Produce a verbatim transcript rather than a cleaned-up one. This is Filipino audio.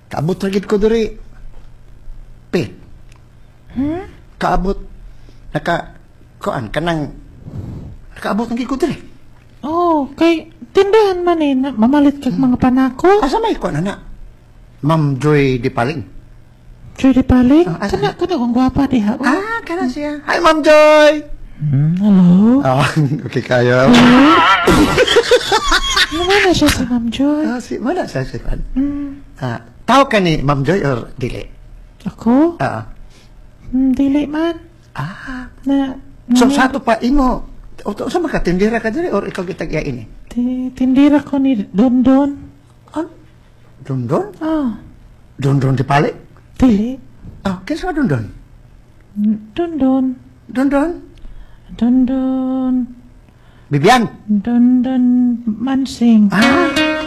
Kaabot ra gid ko diri. Pit. Hmm? Kaabot. Naka, kuan, kanang, nakaabot ng gid ko diri. Oh, kay tindahan man eh, na- mamalit kag mga panako. Asa may kuan na? Ma'am Joy Dipaling. Joy di paling. Ah, ah, Kana, kana kong gwapa diha. Oh. Ah, kana siya. Hi, Ma'am Joy! Hmm, hello? Ah, okay kayo. Ano na siya si Ma'am Joy? Ah, si, wala siya si kuan. Hmm, Ah, tao ka ni Ma'am Joy or dili? ako? Ah, Hmm, dili man. ah. Na, So, na- sa ato pa, imo, o, o sa maka, tindira ka diri or ikaw gitagya ini? ti- tindira ko ni Don Don. Ah, Dondon? Ah, Dondon Dipali? dili. Ah, kinsa ka Dondon? Don Don. Dondon? Don Don. Bibian? Don Don Mansing. Ah,